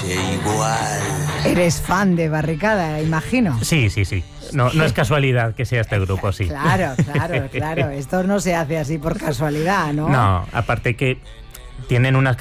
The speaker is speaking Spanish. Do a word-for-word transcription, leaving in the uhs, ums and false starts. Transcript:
noche igual. Eres fan de Barricada, imagino. Sí, sí, sí. No, no es casualidad que sea este grupo, sí. Claro, claro, claro. Esto no se hace así por casualidad, ¿no? No, aparte que tienen unas